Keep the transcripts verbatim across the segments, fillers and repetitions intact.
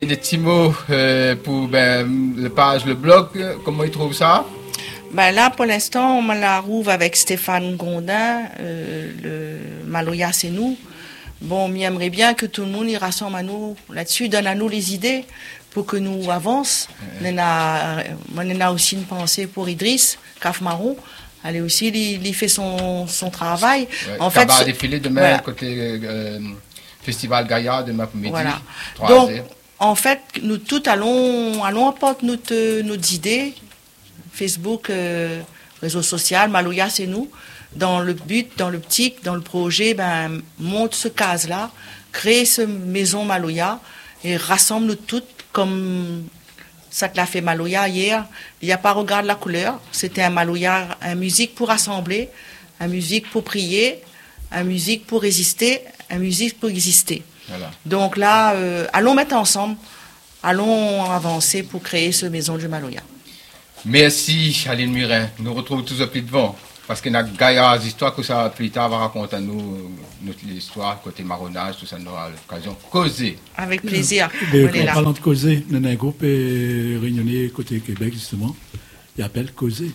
Des petits mots euh, pour ben, le page, le blog, comment ils trouvent ça? Ben là, pour l'instant, on me la rouvre avec Stéphane Gondin, euh, le Maloya, c'est nous. Bon, on aimerait bien que tout le monde y rassemble à nous là-dessus, donne à nous les idées pour que nous avance. Ouais. On a, on a aussi une pensée pour Idriss, Caf Marron. Elle aussi, il, il fait son, son travail. Ouais, en fait, fait, va défiler demain voilà. Côté euh, Festival Gaillard demain après-midi. Voilà. Donc, en fait, nous tous allons, allons apporter notre, nos idées. Facebook, euh, réseau social, Maloya, c'est nous. Dans le but, dans l'optique, dans le projet, ben, monte ce case-là, crée ce maison Maloya et rassemble nous toutes comme ça que l'a fait Maloya hier. Il n'y a pas regard de la couleur. C'était un Maloya, un musique pour rassembler, un musique pour prier, un musique pour résister, un musique pour exister. Voilà. Donc là, euh, allons mettre ensemble, allons avancer pour créer ce maison du Maloya. Merci Aline Murin. Nous retrouvons tous au plus devant. Parce qu'il y a Gaillard, histoires que ça plus tard va raconter à nous notre histoire, côté marronnage, tout ça, nous aura l'occasion de causer. Avec plaisir. Euh, en parlant de causer, il y a un groupe réunionnais côté Québec, justement, il appelle Causer.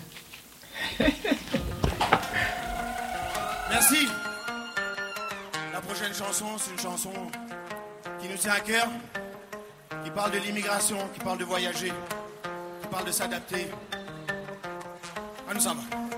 Merci. La prochaine chanson, c'est une chanson qui nous tient à cœur, qui parle de l'immigration, qui parle de voyager, qui parle de s'adapter. Ah, nous ça va.